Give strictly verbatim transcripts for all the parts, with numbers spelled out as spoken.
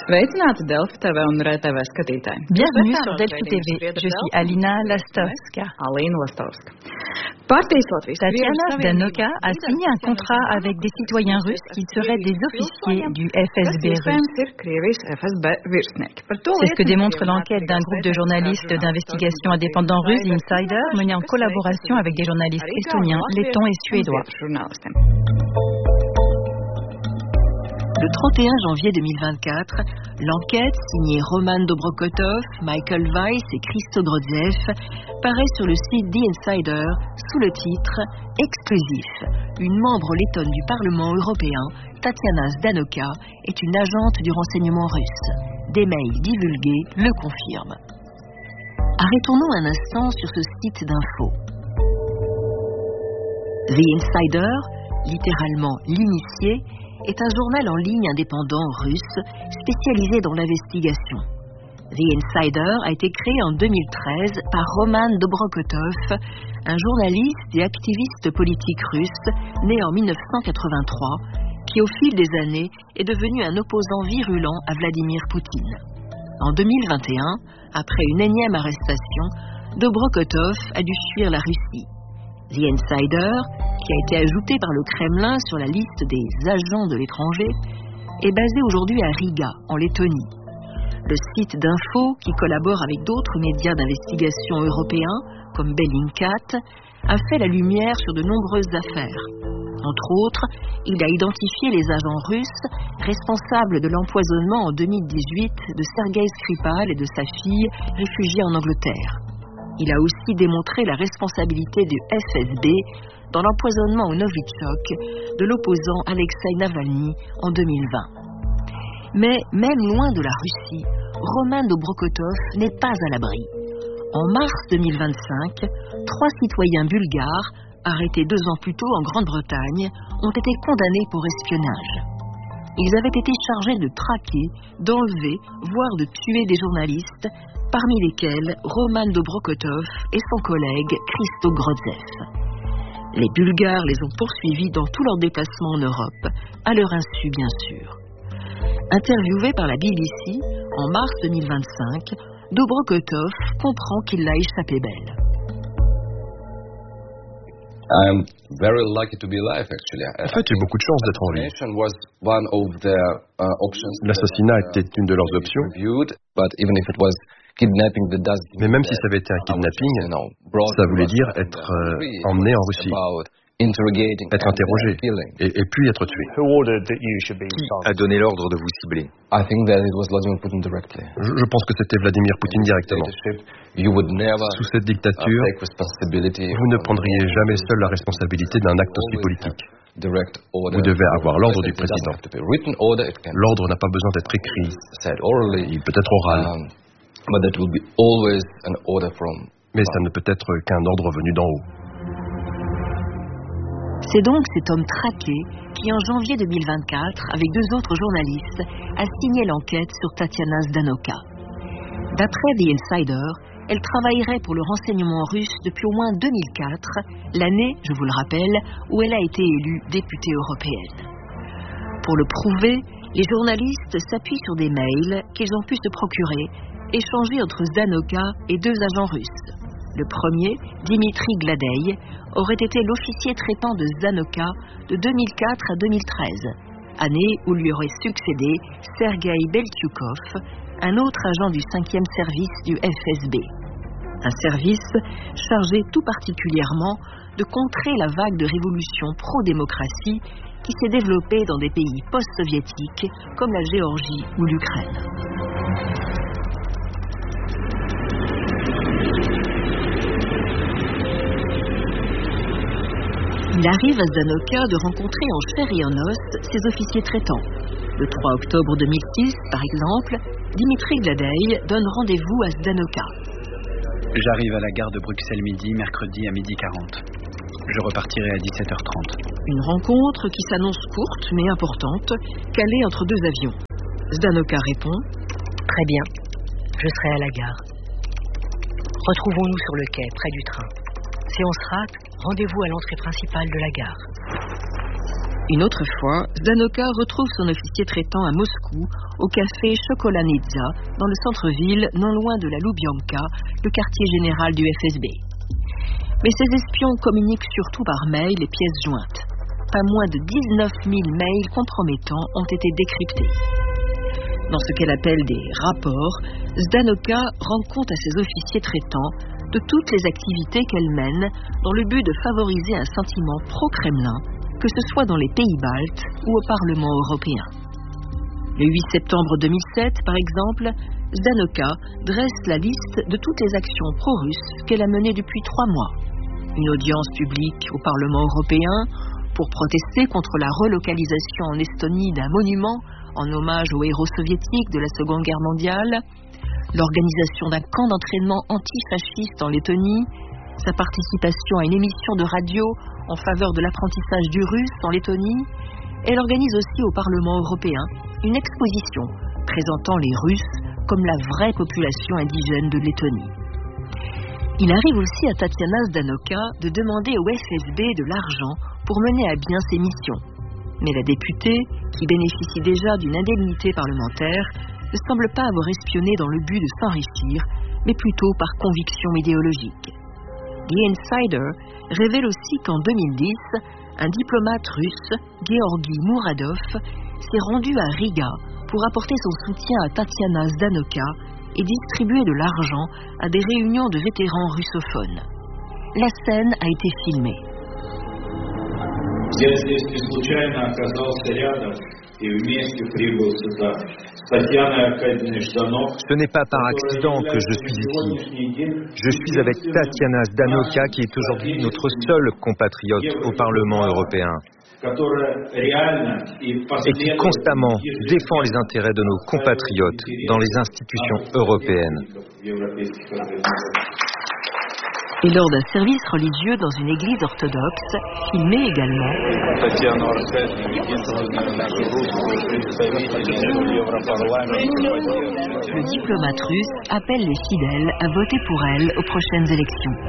Sveicināti Delfi T V un R T V skatītāji. Bienvenue sur Delfi T V. Je suis Alina Lastovska. Alina Lastovska. Tatiana Zdanoka a signé un contrat avec des citoyens russes qui seraient des officiers du F S B russe. C'est ce que démontre l'enquête d'un groupe de journalistes d'investigation indépendants russes, Insider, menée en collaboration avec des journalistes estoniens, lettons et suédois. Le trente et un janvier deux mille vingt-quatre, l'enquête, signée Roman Dobrokotov, Michael Weiss et Christo Grodziev, paraît sur le site The Insider sous le titre « Exclusif. Une membre lettonne du Parlement européen, Tatiana Zdanoka, est une agente du renseignement russe. Des mails divulgués le confirment. » Arrêtons-nous un instant sur ce site d'info. The Insider, littéralement l'initié, est un journal en ligne indépendant russe spécialisé dans l'investigation. The Insider a été créé en deux mille treize par Roman Dobrokotov, un journaliste et activiste politique russe né en mille neuf cent quatre-vingt-trois, qui au fil des années est devenu un opposant virulent à Vladimir Poutine. En deux mille vingt et un, après une énième arrestation, Dobrokotov a dû fuir la Russie. The Insider, qui a été ajouté par le Kremlin sur la liste des agents de l'étranger, est basé aujourd'hui à Riga, en Lettonie. Le site d'info, qui collabore avec d'autres médias d'investigation européens, comme Bellingcat, a fait la lumière sur de nombreuses affaires. Entre autres, il a identifié les agents russes responsables de l'empoisonnement en deux mille dix-huit de Sergei Skripal et de sa fille, réfugiée en Angleterre. Il a aussi démontré la responsabilité du F S B dans l'empoisonnement au Novichok de l'opposant Alexei Navalny en deux mille vingt. Mais même loin de la Russie, Roman Dobrokotov n'est pas à l'abri. En mars deux mille vingt-cinq, trois citoyens bulgares, arrêtés deux ans plus tôt en Grande-Bretagne, ont été condamnés pour espionnage. Ils avaient été chargés de traquer, d'enlever, voire de tuer des journalistes, parmi lesquels Roman Dobrokotov et son collègue Christo Grodziev. Les Bulgares les ont poursuivis dans tous leurs déplacements en Europe, à leur insu bien sûr. Interviewé par la B B C en mars deux mille vingt-cinq, Dobrokotov comprend qu'il l'a échappé belle. I'm very lucky to be alive, actually. En fait, j'ai beaucoup de chance d'être en vie. L'assassinat était une de leurs options. Mais même si ça avait été un kidnapping, ça voulait dire être euh, emmené en Russie, être interrogé et, et puis être tué. Qui a donné l'ordre de vous cibler? Je, je pense que c'était Vladimir Poutine directement. Sous cette dictature, vous ne prendriez jamais seul la responsabilité d'un acte aussi politique. Vous devez avoir l'ordre du président. L'ordre n'a pas besoin d'être écrit. Il peut être oral. Mais ça ne peut être qu'un ordre venu d'en haut. C'est donc cet homme traqué qui, en janvier deux mille vingt-quatre, avec deux autres journalistes, a signé l'enquête sur Tatiana Zdanoka. D'après The Insider, elle travaillerait pour le renseignement russe depuis au moins deux mille quatre, l'année, je vous le rappelle, où elle a été élue députée européenne. Pour le prouver, les journalistes s'appuient sur des mails qu'ils ont pu se procurer, échangés entre Zdanoka et deux agents russes. Le premier, Dimitri Gladey, aurait été l'officier traitant de Zdanoka de deux mille quatre à deux mille treize, année où lui aurait succédé Sergei Beltchoukov, un autre agent du cinquième service du F S B. Un service chargé tout particulièrement de contrer la vague de révolution pro-démocratie qui s'est développée dans des pays post-soviétiques comme la Géorgie ou l'Ukraine. Il arrive à Zdanoka de rencontrer en chair et en os ses officiers traitants. Le trois octobre deux mille six, par exemple, Dimitri Gladey donne rendez-vous à Zdanoka. J'arrive à la gare de Bruxelles midi, mercredi à midi quarante. Je repartirai à dix-sept heures trente. Une rencontre qui s'annonce courte mais importante, calée entre deux avions. Zdanoka répond « Très bien, je serai à la gare. Retrouvons-nous sur le quai, près du train. Si on se rate, rendez-vous à l'entrée principale de la gare. » Une autre fois, Zdanoka retrouve son officier traitant à Moscou, au café Chokolanitsa, dans le centre-ville, non loin de la Loubianka, le quartier général du F S B. Mais ces espions communiquent surtout par mail et pièces jointes. Pas moins de dix-neuf mille mails compromettants ont été décryptés. Dans ce qu'elle appelle des rapports, Zdanoka rend compte à ses officiers traitants de toutes les activités qu'elle mène dans le but de favoriser un sentiment pro-Kremlin, que ce soit dans les pays baltes ou au Parlement européen. Le huit septembre deux mille sept, par exemple, Zdanoka dresse la liste de toutes les actions pro-russes qu'elle a menées depuis trois mois. Une audience publique au Parlement européen pour protester contre la relocalisation en Estonie d'un monument en hommage aux héros soviétiques de la Seconde Guerre mondiale, l'organisation d'un camp d'entraînement antifasciste en Lettonie, sa participation à une émission de radio en faveur de l'apprentissage du russe en Lettonie. Elle organise aussi au Parlement européen une exposition présentant les Russes comme la vraie population indigène de Lettonie. Il arrive aussi à Tatiana Zdanoka de demander au F S B de l'argent pour mener à bien ses missions. Mais la députée, qui bénéficie déjà d'une indemnité parlementaire, ne semble pas avoir espionné dans le but de s'enrichir, mais plutôt par conviction idéologique. The Insider révèle aussi qu'en deux mille dix, un diplomate russe, Georgi Muradov, s'est rendu à Riga pour apporter son soutien à Tatiana Zdanoka et distribuer de l'argent à des réunions de vétérans russophones. La scène a été filmée. Ce n'est pas par accident que je suis ici. Je suis avec Tatiana Zdanoka, qui est aujourd'hui notre seule compatriote au Parlement européen et qui constamment défend les intérêts de nos compatriotes dans les institutions européennes. Et lors d'un service religieux dans une église orthodoxe, filmé également, le diplomate russe appelle les fidèles à voter pour elle aux prochaines élections.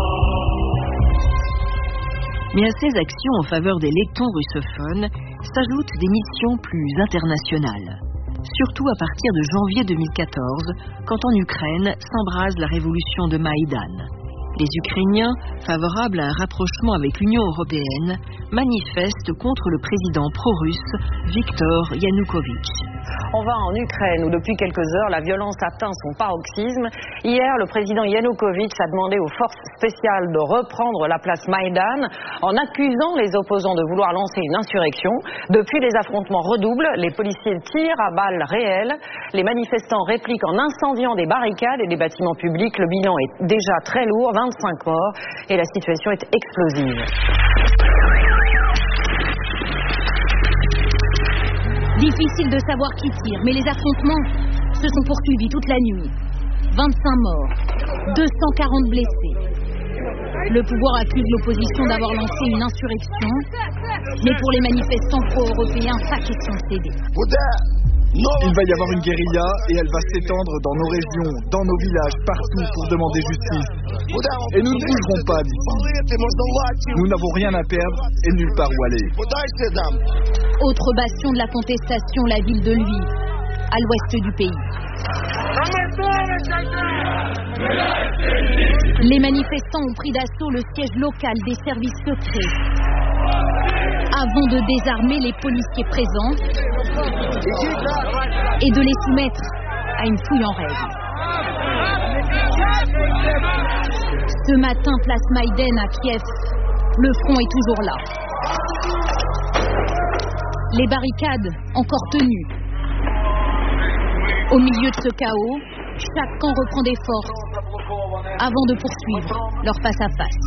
Mais à ces actions en faveur des lettons russophones s'ajoutent des missions plus internationales. Surtout à partir de janvier deux mille quatorze, quand en Ukraine s'embrase la révolution de Maïdan. Les Ukrainiens, favorables à un rapprochement avec l'Union européenne, manifestent contre le président pro-russe Viktor Yanukovych. On va en Ukraine où depuis quelques heures la violence atteint son paroxysme. Hier, le président Yanukovych a demandé aux forces spéciales de reprendre la place Maïdan en accusant les opposants de vouloir lancer une insurrection. Depuis, les affrontements redoublent, les policiers tirent à balles réelles, les manifestants répliquent en incendiant des barricades et des bâtiments publics. Le bilan est déjà très lourd, vingt-cinq morts, et la situation est explosive. Difficile de savoir qui tire, mais les affrontements se sont poursuivis toute la nuit. vingt-cinq morts, deux cent quarante blessés. Le pouvoir accuse l'opposition d'avoir lancé une insurrection, mais pour les manifestants pro-européens, pas question de céder. Il va y avoir une guérilla et elle va s'étendre dans nos régions, dans nos villages, partout pour demander justice. Et nous ne bougerons pas d'ici. Nous n'avons rien à perdre et nulle part où aller. Autre bastion de la contestation, la ville de Lviv, à l'ouest du pays. Les manifestants ont pris d'assaut le siège local des services secrets, avant de désarmer les policiers présents et de les soumettre à une fouille en règle. Ce matin, place Maïdan à Kiev, le front est toujours là. Les barricades encore tenues. Au milieu de ce chaos, chaque camp reprend des forces avant de poursuivre leur face-à-face.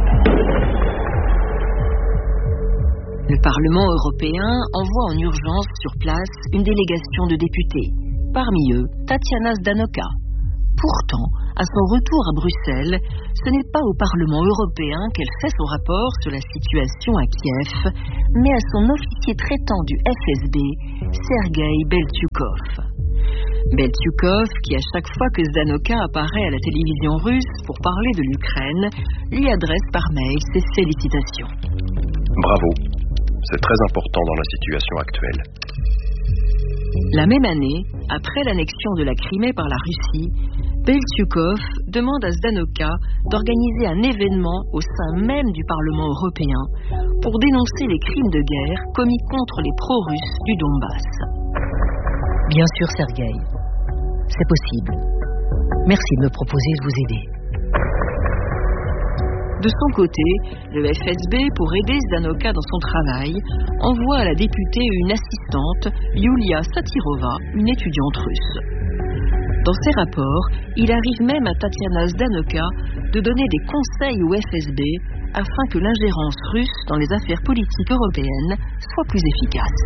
Le Parlement européen envoie en urgence sur place une délégation de députés. Parmi eux, Tatiana Zdanoka. Pourtant, à son retour à Bruxelles, ce n'est pas au Parlement européen qu'elle fait son rapport sur la situation à Kiev, mais à son officier traitant du F S B, Sergueï Beltchoukov. Beltchoukov, qui à chaque fois que Zdanoka apparaît à la télévision russe pour parler de l'Ukraine, lui adresse par mail ses félicitations. Bravo. C'est très important dans la situation actuelle. La même année, après l'annexion de la Crimée par la Russie, Beltchoukov demande à Ždanoka d'organiser un événement au sein même du Parlement européen pour dénoncer les crimes de guerre commis contre les pro-russes du Donbass. Bien sûr, Sergueï, c'est possible. Merci de me proposer de vous aider. De son côté, le F S B, pour aider Ždanoka dans son travail, envoie à la députée une assistante, Yulia Satirova, une étudiante russe. Dans ses rapports, il arrive même à Tatiana Ždanoka de donner des conseils au F S B afin que l'ingérence russe dans les affaires politiques européennes soit plus efficace.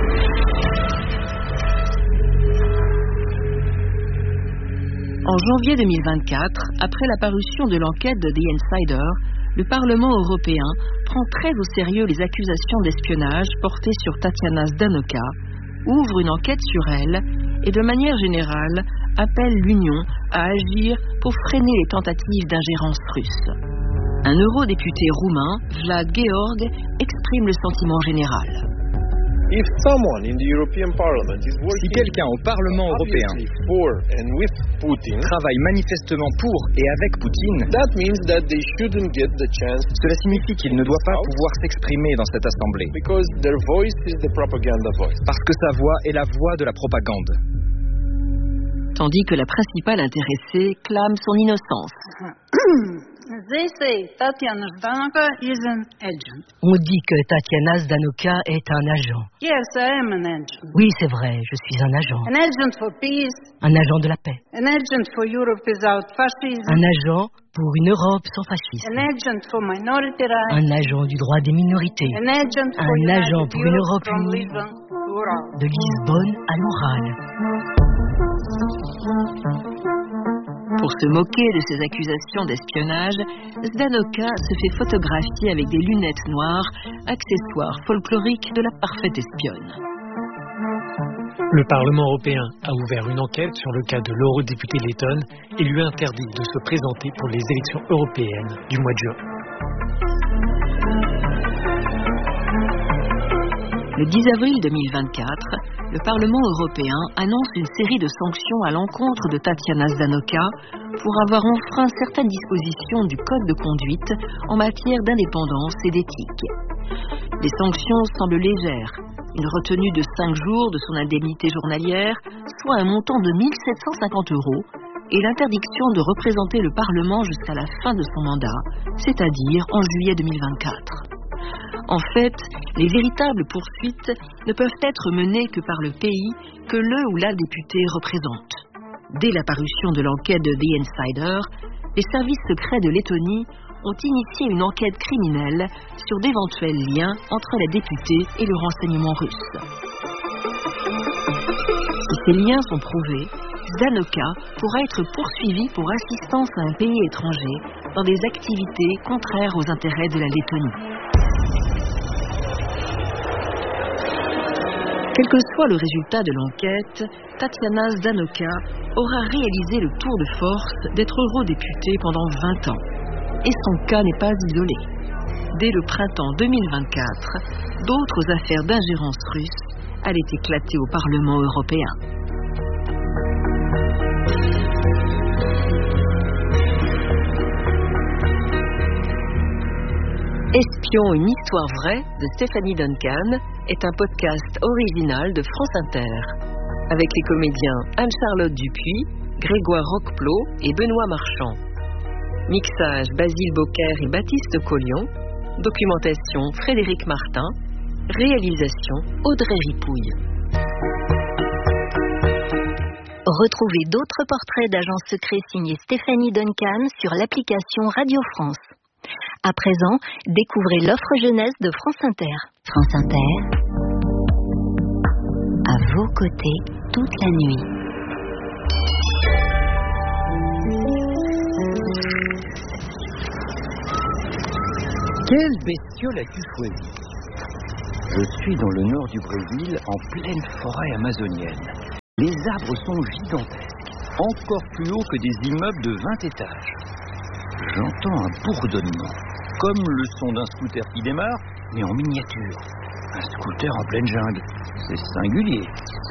En janvier deux mille vingt-quatre, après la parution de l'enquête de The Insider, le Parlement européen prend très au sérieux les accusations d'espionnage portées sur Tatiana Ždanoka, ouvre une enquête sur elle et, de manière générale, appelle l'Union à agir pour freiner les tentatives d'ingérence russe. Un eurodéputé roumain, Vlad Georg, exprime le sentiment général. Si quelqu'un au Parlement européen travaille manifestement pour et avec Poutine, cela signifie qu'il ne doit pas pouvoir s'exprimer dans cette assemblée, parce que sa voix est la voix de la propagande. Tandis que la principale intéressée clame son innocence. On dit que Tatiana Ždanoka est un agent. Oui, c'est vrai, je suis un agent. Un agent de la paix. Un agent pour une Europe sans fascisme. Un agent du droit des minorités. Un agent pour une Europe unie, de Lisbonne à l'Oural. Pour se moquer de ces accusations d'espionnage, Ždanoka se fait photographier avec des lunettes noires, accessoire folklorique de la parfaite espionne. Le Parlement européen a ouvert une enquête sur le cas de l'eurodéputé lettonne et lui interdit de se présenter pour les élections européennes du mois de juin. Le dix avril deux mille vingt-quatre, le Parlement européen annonce une série de sanctions à l'encontre de Tatiana Ždanoka pour avoir enfreint certaines dispositions du Code de conduite en matière d'indépendance et d'éthique. Les sanctions semblent légères, une retenue de cinq jours de son indemnité journalière, soit un montant de mille sept cent cinquante euros, et l'interdiction de représenter le Parlement jusqu'à la fin de son mandat, c'est-à-dire en juillet deux mille vingt-quatre. En fait, les véritables poursuites ne peuvent être menées que par le pays que le ou la député représente. Dès la parution de l'enquête de The Insider, les services secrets de Lettonie ont initié une enquête criminelle sur d'éventuels liens entre la députée et le renseignement russe. Si ces liens sont prouvés, Ždanoka pourra être poursuivi pour assistance à un pays étranger dans des activités contraires aux intérêts de la Lettonie. Quel que soit le résultat de l'enquête, Tatiana Ždanoka aura réalisé le tour de force d'être eurodéputée pendant vingt ans. Et son cas n'est pas isolé. Dès le printemps deux mille vingt-quatre, d'autres affaires d'ingérence russe allaient éclater au Parlement européen. Espion, une histoire vraie de Stéphanie Duncan est un podcast original de France Inter, avec les comédiens Anne-Charlotte Dupuis, Grégoire Roqueplot et Benoît Marchand. Mixage Basile Beaucaire et Baptiste Collion. Documentation Frédéric Martin. Réalisation Audrey Ripouille. Retrouvez d'autres portraits d'agents secrets signés Stéphanie Duncan sur l'application Radio France. À présent, découvrez l'offre jeunesse de France Inter. France Inter, à vos côtés toute la nuit. Quelle bestiole as-tu choisi? Je suis dans le nord du Brésil, en pleine forêt amazonienne. Les arbres sont gigantesques, encore plus hauts que des immeubles de vingt étages. J'entends un bourdonnement, comme le son d'un scooter qui démarre, mais en miniature. Un scooter en pleine jungle. C'est singulier.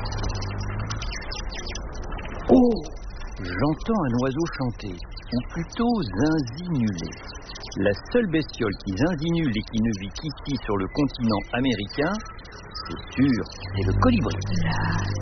Oh! J'entends un oiseau chanter, ou plutôt zinzinuler. La seule bestiole qui zinzinule et qui ne vit qu'ici sur le continent américain, c'est sûr, c'est le colibri.